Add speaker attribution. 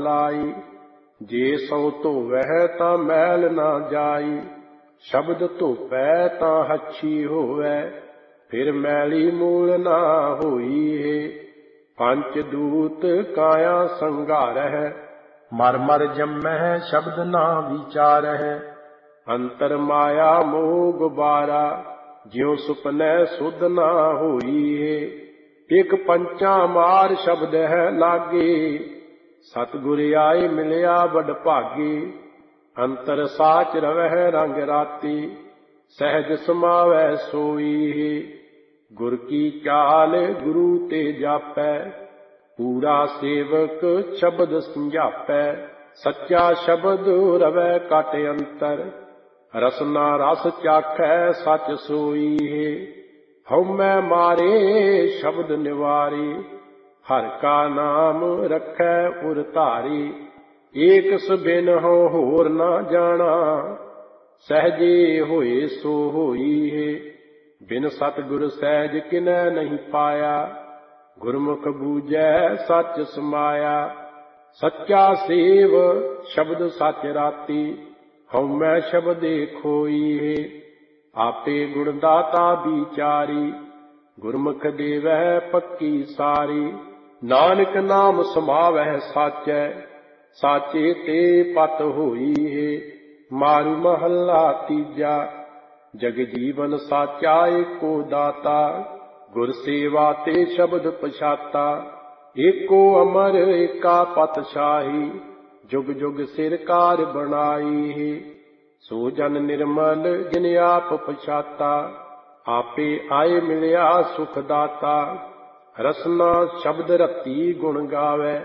Speaker 1: ਲਾਈ। ਜੇ ਸੋ ਧੋਵੈ ਤਾਂ ਮੈਲ ਨਾ ਜਾਈ, ਸ਼ਬਦ ਧੋਪੈ ਤਾਂ ਹੱਛੀ ਹੋਵੈ, ਫਿਰ ਮੈਲੀ ਮੂਲ ਨਾ ਹੋਈ ਹੈ। ਪੰਚ ਦੂਤ ਕਾਇਆ ਸੰਘਾਰਹਿ, ਮਰ ਮਰ ਜੰਮਹਿ ਸ਼ਬਦ ਨਾ ਵਿਚਾਰਹਿ। ਅੰਤਰ ਮਾਇਆ ਮੋਹ ਗੁਬਾਰਾ, ਜਿਉ ਸੁਪਨੈ ਸੁਧ ਨਾ ਹੋਈ ਹੈ। ਇਕ ਪੰਚਾ ਮਾਰ ਸ਼ਬਦ ਹੈ ਲਾਗੇ, ਸਤਿਗੁਰ ਆਏ ਮਿਲਿਆ ਵਡ ਭਾਗੇ। ਅੰਤਰ ਸਾਚ ਰਵਹਿ ਰੰਗ ਰਾਤੀ, ਸਹਿਜ ਸਮਾਵੈ ਸੋਈ ਹੈ। ਗੁਰ ਕੀ ਚਾਲ ਗੁਰੂ ਤੇ ਜਾਪੈ, ਪੂਰਾ ਸੇਵਕ ਸ਼ਬਦ ਸਮਝਾਪੈ। ਸੱਚਾ ਸ਼ਬਦ ਰਵੈ ਘਟ ਅੰਤਰ, ਰਸਨਾ ਰਸ ਚਾਖੈ ਸਚ ਸੋਈ ਹੈ। ਹਉਮੈ ਮਾਰੇ ਸ਼ਬਦ ਨਿਵਾਰੀ, ਹਰਿ ਕਾ ਨਾਮ ਰਖੈ ਉਰ ਧਾਰੀ। ਏਕਸ ਬਿਨ ਹਉ ਹੋਰ ਨਾ ਜਾਣਾ, ਸਹਿਜੇ ਹੋਏ ਸੋ ਹੋਈ ਹੈ। ਬਿਨ ਸਤਿਗੁਰ ਸਹਿਜ ਕਿਨੈ ਨਹੀਂ ਪਾਇਆ, ਗੁਰਮੁਖ ਬੂਝੈ ਸੱਚ ਸਮਾਇਆ। ਸੱਚਾ ਸੇਵ ਸ਼ਬਦ ਸਚ ਰਾਤੀ, ਹਉਮੈ ਸ਼ਬਦੇ ਖੋਈ ਹੈ। ਆਪੇ ਗੁਣ ਦਾਤਾ ਵਿਚਾਰੀ, ਗੁਰਮੁਖ ਦੇਵੈ ਪੱਕੀ ਸਾਰੀ। ਨਾਨਕ ਨਾਮ ਸਮਾਵੈ ਸਾਚੈ, ਸਾਚੇ ਤੇ ਪਤ ਹੋਈ ਹੈ। ਮਾਰੂ ਮਹੱਲਾ ਤੀਜਾ। ਜਗ ਜੀਵਨ ਸਾਚਾ ਏਕੋ ਦਾਤਾ, ਗੁਰ ਸੇਵਾ ਤੇ ਸ਼ਬਦ ਪਛਾਤਾ। ਏਕੋ ਅਮਰ ਏਕਾ ਪਤਸ਼ਾਹੀ, ਜੁਗ ਜੁਗ ਸਿਰਕਾਰ ਬਣਾਈ ਹੈ। ਸੋ ਜਨ ਨਿਰਮਲ ਜਿਨ ਆਪ ਪਛਾਤਾ, ਆਪੇ ਆਏ ਮਿਲਿਆ ਸੁਖ ਦਾਤਾ। ਰਸਨਾ ਸ਼ਬਦ ਰਤੀ ਗੁਣ ਗਾਵੈ,